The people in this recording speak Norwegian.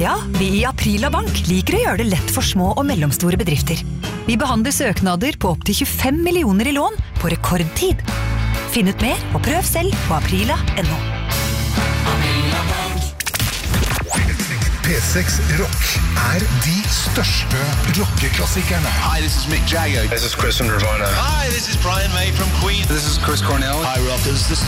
Ja, vi i Aprila Bank liker å gjøre det lett for små og mellomstore bedrifter. Vi behandler søknader på opp til 25 millioner i lån på rekordtid. Finn ut mer og prøv selv på aprila.no. P6 Rock de største rockeklassikerne. Hi, this is Mick Jagger. This is Chris from Nirvana. Hi, this is Brian May from Queen. This is Chris Cornell. Hi, Rockers. This